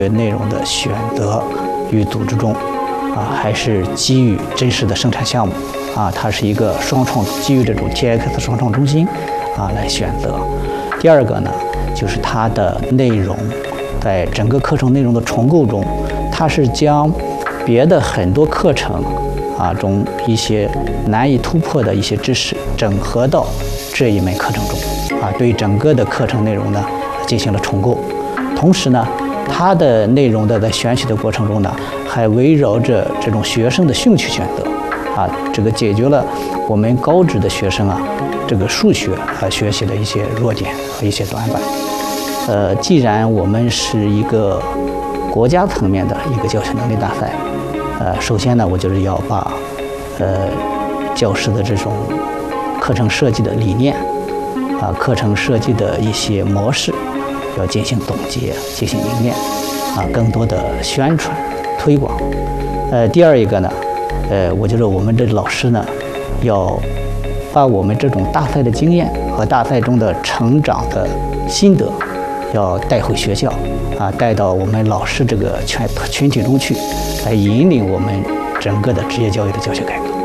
内容的选择与组织中，还是基于真实的生产项目，它是一个双创，基于这种 TX 双创中心，来选择。第二个呢，就是它的内容，在整个课程内容的重构中，它是将别的很多课程中一些难以突破的一些知识整合到这一门课程中，对整个的课程内容呢进行了重构。同时呢，它的内容的在选取的过程中呢，还围绕着这种学生的兴趣选择，这个解决了我们高职的学生这个数学学习的一些弱点和一些短板。既然我们是一个国家层面的一个教学能力大赛，首先呢，我就是要把教师的这种课程设计的理念，课程设计的一些模式，要进行总结，进行凝练，更多的宣传推广。第二一个呢，我觉得我们这老师呢，要把我们这种大赛的经验和大赛中的成长的心得，要带回学校，带到我们老师这个群体中去，来引领我们整个的职业教育的教学改革。